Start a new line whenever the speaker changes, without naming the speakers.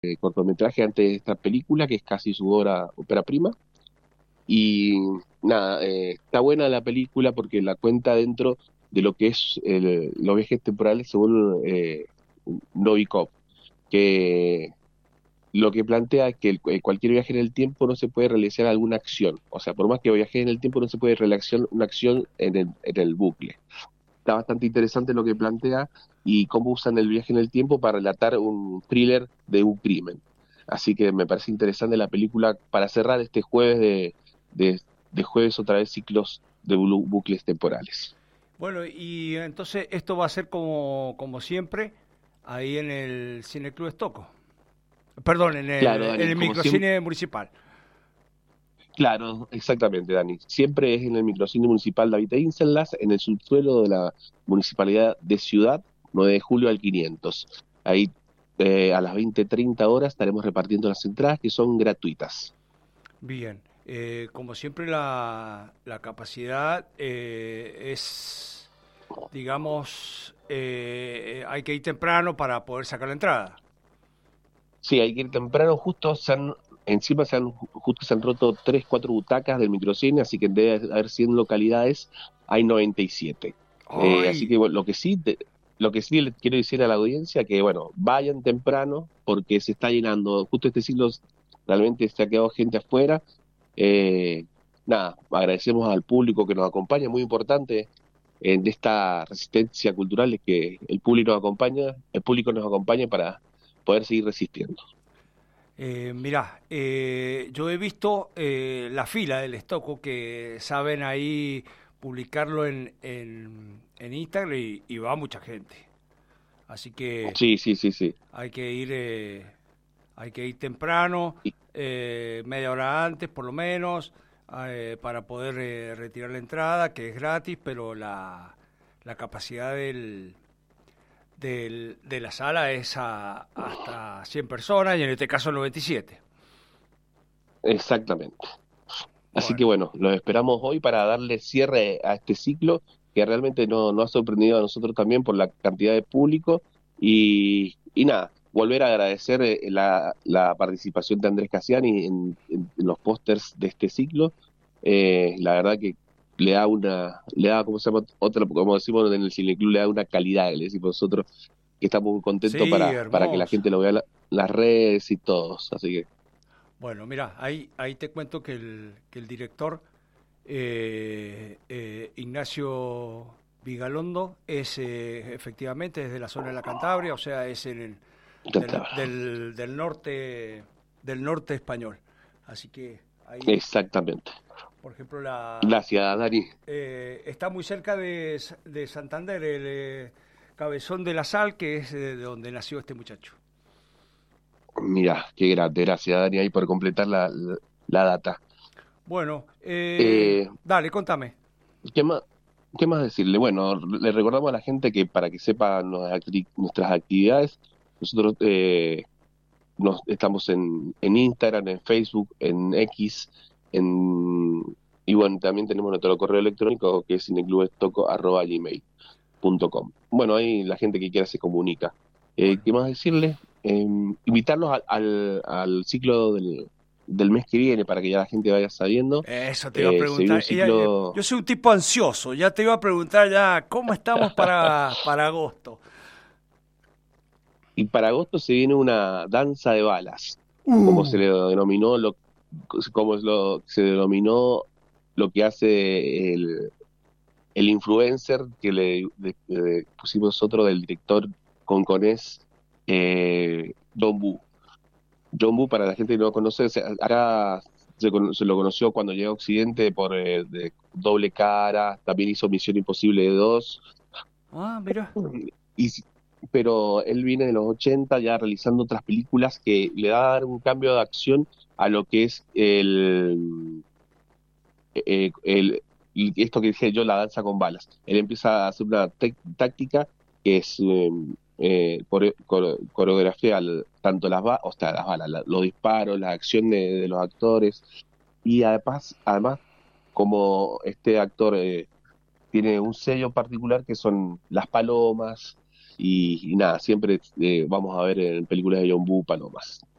cortometraje antes de esta película, que es casi su ópera prima. Y nada, está buena la película porque la cuenta dentro de lo que es los viajes temporales según Novikov, que lo que plantea es que cualquier viaje en el tiempo no se puede realizar alguna acción. O sea, por más que viajes en el tiempo, no se puede realizar una acción en el bucle. Está bastante interesante lo que plantea y cómo usan el viaje en el tiempo para relatar un thriller de un crimen. Así que me parece interesante la película para cerrar este jueves de, de jueves otra vez ciclos de bucles temporales.
Bueno, y entonces esto va a ser como siempre, ahí en el Cine Club Estoco. Perdón, en
Claro,
en
Dani,
el
como siempre,
microcine municipal.
claro, exactamente, Dani. Siempre es en el microcine municipal David Einsalas, en el subsuelo de la Municipalidad de Ciudad, 9 de julio al 500. Ahí a las 20:30 estaremos repartiendo las entradas que son gratuitas.
Bien, como siempre la capacidad es, digamos, hay que ir temprano para poder sacar la entrada.
Sí, hay que ir temprano, encima justo se han roto 3, 4 butacas del microcine, así que debe haber 100 localidades, hay 97. Así
¡Ay!
que bueno, lo que sí le quiero decir a la audiencia, que bueno, vayan temprano, porque se está llenando, justo este siglo realmente se ha quedado gente afuera. Eh, Nada, agradecemos al público que nos acompaña, muy importante de esta resistencia cultural, es que el público nos acompaña para poder seguir resistiendo.
Mirá, yo he visto la fila del Estoco que saben ahí publicarlo en Instagram y va mucha gente. Así que
Sí, sí, sí, sí.
hay que ir, hay que ir temprano,
Y-
media hora antes por lo menos, para poder retirar la entrada, que es gratis, pero la capacidad de la sala es hasta 100 personas y en este caso 97.
Exactamente. Así que
Bueno,
bueno, los esperamos hoy para darle cierre a este ciclo que realmente nos ha sorprendido a nosotros también por la cantidad de público y nada, volver a agradecer la participación de Andrés Cassiani en los pósters de este ciclo. La verdad que le da, ¿cómo se llama? Otra, como decimos en el Cineclub, le da una calidad, le decimos nosotros, que estamos muy contentos
sí,
para que la
hermoso.
gente lo vea en las redes y todos. Así que
Bueno, mira, ahí te cuento que el director Ignacio Vigalondo es efectivamente desde la zona de la Cantabria, o sea, es
encantado.
del norte español. Así que ahí,
Exactamente.
por ejemplo,
Gracias, Dani.
está muy cerca de Santander, el Cabezón de la Sal, que es de donde nació este muchacho.
Mira, qué grande. Gracias, Dani, ahí por completar la data.
Bueno,
Eh,
dale, contame.
¿qué más, qué más decirle? Bueno, le recordamos a la gente que para que sepa nuestras actividades, nosotros estamos en Instagram, en Facebook, en X, y bueno, también tenemos nuestro correo electrónico que es cineclubestoco@gmail.com. Bueno, ahí la gente que quiera se comunica.
Bueno,
¿Qué más decirle? Invitarlos al ciclo del mes que viene para que ya la gente vaya sabiendo.
eso te iba a
Se viene un
preguntar. Yo
ciclo,
soy un tipo ansioso, ya te iba a preguntar ya cómo estamos para agosto.
y para agosto se viene una danza de balas, como se
Uh,
le denominó, como se denominó lo que hace el influencer que le pusimos nosotros del director conconés, Don Bu. John Woo, para la gente que no lo conoce, acá se lo conoció cuando llegó a Occidente por de Doble Cara, también hizo Misión Imposible 2,
mira.
y, pero él viene de los 80 ya realizando otras películas que le da a dar un cambio de acción a lo que es esto que dije yo, la danza con balas. Él empieza a hacer una táctica que es coreografía tanto o sea, las balas, los disparos, la acción de los actores y además como este actor tiene un sello particular que son las palomas, y nada, siempre vamos a ver en películas de John Woo, palomas.